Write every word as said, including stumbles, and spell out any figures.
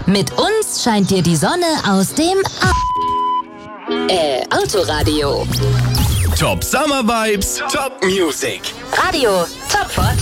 Mit uns scheint dir die Sonne aus dem A- äh, Autoradio. Top Summer Vibes, Top Music. Radio Top vierzig.